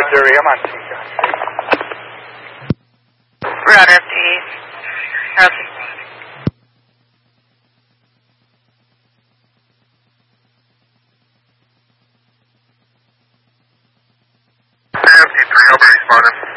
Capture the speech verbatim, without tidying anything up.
Missouri, I'm on T. We're on F T E. Okay. F T three, I'll be responding.